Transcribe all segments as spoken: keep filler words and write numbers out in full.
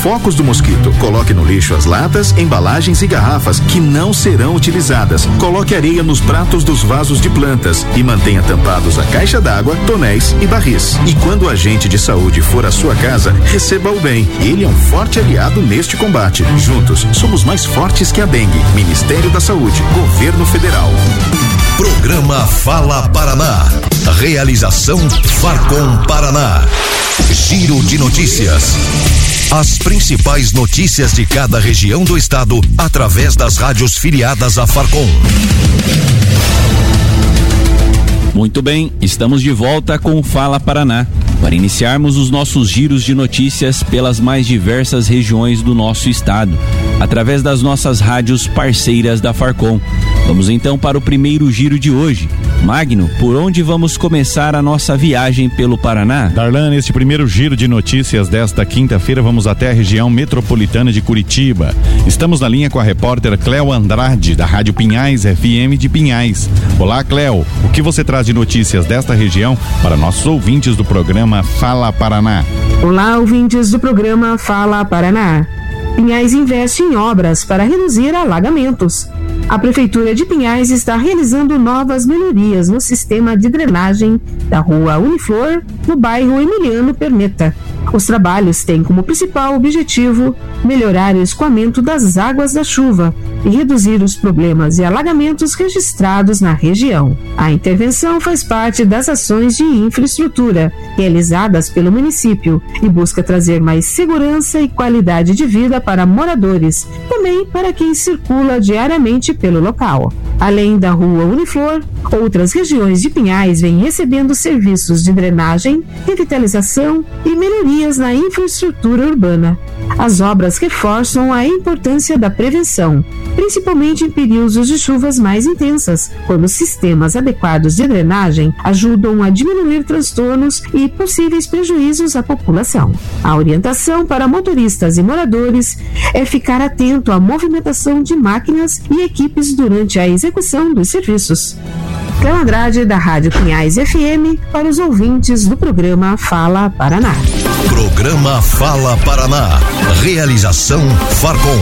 focos do mosquito. Coloque no lixo as latas, embalagens e garrafas que não serão utilizadas. Coloque areia nos pratos dos vasos de plantas e mantenha tampados a caixa d'água, tonéis e barris. E quando o agente de saúde for à sua casa, receba-o bem. Ele é um forte aliado neste combate. Juntos, somos mais fortes que a dengue. Ministério da Saúde, Governo Federal. Programa Fala Paraná. Realização Farcom Paraná. Giro de notícias. As principais notícias de cada região do estado através das rádios filiadas à Farcom. Muito bem, estamos de volta com o Fala Paraná, para iniciarmos os nossos giros de notícias pelas mais diversas regiões do nosso estado, através das nossas rádios parceiras da Farcom. Vamos então para o primeiro giro de hoje. Magno, por onde vamos começar a nossa viagem pelo Paraná? Darlan, neste primeiro giro de notícias desta quinta-feira, vamos até a região metropolitana de Curitiba. Estamos na linha com a repórter Cléo Andrade, da Rádio Pinhais F M de Pinhais. Olá, Cléo, o que você traz de notícias desta região para nossos ouvintes do programa Fala Paraná? Olá, ouvintes do programa Fala Paraná. Pinhais investe em obras para reduzir alagamentos. A Prefeitura de Pinhais está realizando novas melhorias no sistema de drenagem da rua Uniflor, no bairro Emiliano Perneta. Os trabalhos têm como principal objetivo melhorar o escoamento das águas da chuva e reduzir os problemas e alagamentos registrados na região. A intervenção faz parte das ações de infraestrutura realizadas pelo município e busca trazer mais segurança e qualidade de vida para moradores, também para quem circula diariamente pelo local. Além da rua Uniflor, outras regiões de Pinhais vêm recebendo serviços de drenagem, revitalização e melhorias na infraestrutura urbana. As obras reforçam a importância da prevenção, principalmente em períodos de chuvas mais intensas, quando sistemas adequados de drenagem ajudam a diminuir transtornos e possíveis prejuízos à população. A orientação para motoristas e moradores é ficar atento à movimentação de máquinas e equipes durante a execução dos serviços. Cléo Andrade, da Rádio Pinhais F M, para os ouvintes do programa Fala Paraná. Programa Fala Paraná. Realização Farcom.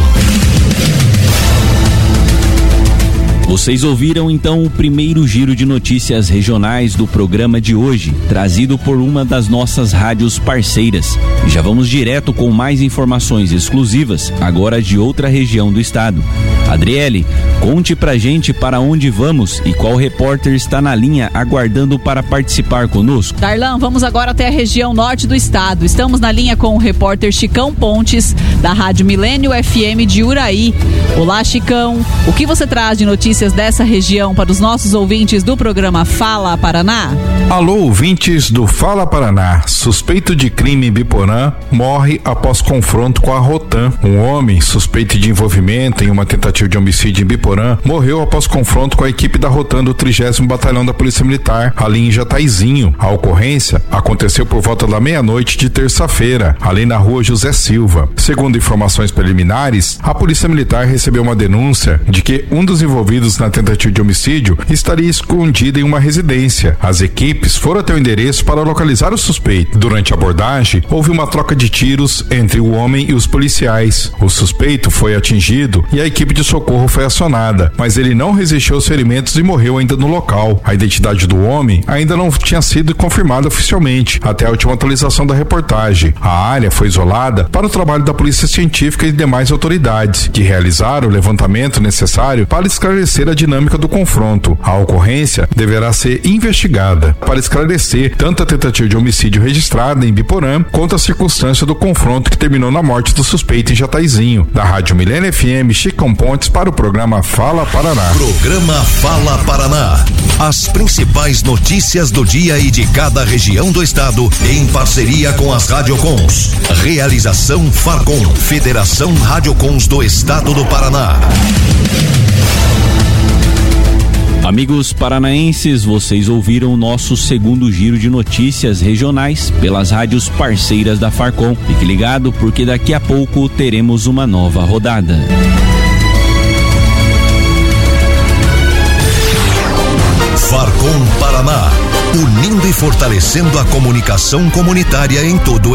Vocês ouviram então o primeiro giro de notícias regionais do programa de hoje, trazido por uma das nossas rádios parceiras. E já vamos direto com mais informações exclusivas, agora de outra região do estado. Adriele, conte pra gente para onde vamos e qual repórter está na linha aguardando para participar conosco. Darlan, vamos agora até a região norte do estado. Estamos na linha com o repórter Chicão Pontes, da Rádio Milênio F M de Uraí. Olá, Chicão, o que você traz de notícias dessa região para os nossos ouvintes do programa Fala Paraná? Alô, ouvintes do Fala Paraná. Suspeito de crime em Biporã morre após confronto com a Rotan. Um homem suspeito de envolvimento em uma tentativa de homicídio em Biporã morreu após confronto com a equipe da Rotan do trigésimo Batalhão da Polícia Militar, ali em Jataizinho. A ocorrência aconteceu por volta da meia-noite de terça-feira, ali na rua José Silva. Segundo informações preliminares, a Polícia Militar recebeu uma denúncia de que um dos envolvidos na tentativa de homicídio estaria escondido em uma residência. As equipes foram até o endereço para localizar o suspeito. Durante a abordagem, houve uma troca de tiros entre o homem e os policiais. O suspeito foi atingido e a equipe de socorro foi acionada, mas ele não resistiu aos ferimentos e morreu ainda no local. A identidade do homem ainda não tinha sido confirmada oficialmente, até a última atualização da reportagem. A área foi isolada para o trabalho da Polícia Científica e demais autoridades, que realizaram o levantamento necessário para esclarecer a dinâmica do confronto. A ocorrência deverá ser investigada para esclarecer tanto a tentativa de homicídio registrada em Biporã, quanto a circunstância do confronto que terminou na morte do suspeito em Jataizinho. Da Rádio Milênio F M, Chicão Pontes, para o programa Fala Paraná. Programa Fala Paraná. As principais notícias do dia e de cada região do estado, em parceria com as Radiocons. Realização Farcom, Federação Radiocons do Estado do Paraná. Amigos paranaenses, vocês ouviram o nosso segundo giro de notícias regionais pelas rádios parceiras da Farcom. Fique ligado, porque daqui a pouco teremos uma nova rodada. Farcom Paraná, unindo e fortalecendo a comunicação comunitária em todo o